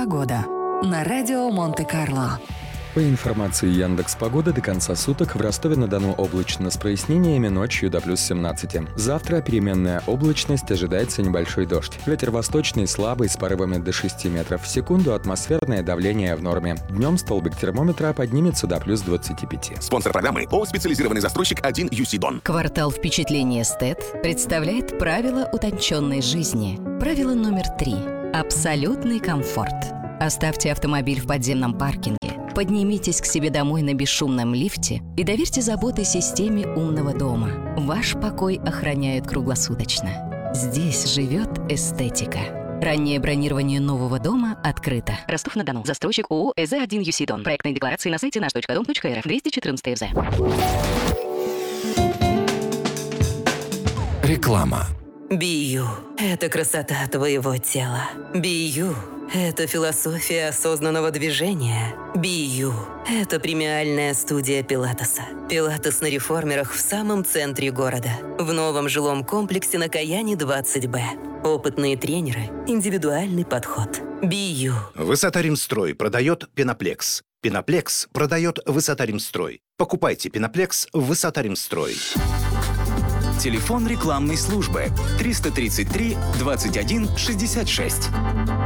Погода на радио Монте-Карло. По информации Яндекс.Погоды, до конца суток в Ростове-на-Дону облачно с прояснениями, ночью до плюс 17. Завтра переменная облачность, ожидается небольшой дождь. Ветер восточный слабый с порывами до 6 метров в секунду, атмосферное давление в норме. Днем столбик термометра поднимется до плюс 25. Спонсор программы ООО «Специализированный застройщик 1 UC Дон». Квартал впечатлений эстет представляет правила утонченной жизни. Правило номер 3. Абсолютный комфорт. Оставьте автомобиль в подземном паркинге. Поднимитесь к себе домой на бесшумном лифте и доверьте заботы системе умного дома. Ваш покой охраняют круглосуточно. Здесь живет эстетика. Раннее бронирование нового дома открыто. Ростов-на-Дону. Застройщик ООО «ЭЗ-1 UC Дон». Проектные декларации на сайте наш.дом.рф. 214 ФЗ. Реклама. Бию – это красота твоего тела. Бию – это философия осознанного движения. Бию – это премиальная студия Пилатеса. Пилатес на реформерах в самом центре города. В новом жилом комплексе на Каяне 20Б. Опытные тренеры, индивидуальный подход. Бию. Высота Римстрой продает Пеноплекс. Пеноплекс продает Высота Римстрой. Покупайте Пеноплекс в Высота Римстрой. Телефон рекламной службы 333 21 66.